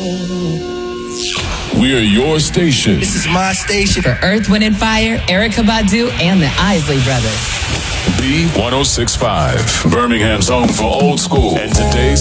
We're your station. This is my station. For Earth, Wind, and Fire, Erykah Badu, and the Isley Brothers. B1065, Birmingham's home for old school and today's